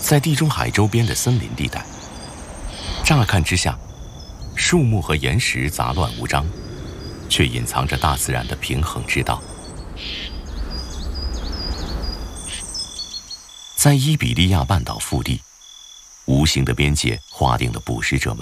在地中海周边的森林地带，乍看之下，树木和岩石杂乱无章，却隐藏着大自然的平衡之道。在伊比利亚半岛腹地，无形的边界划定了捕食者们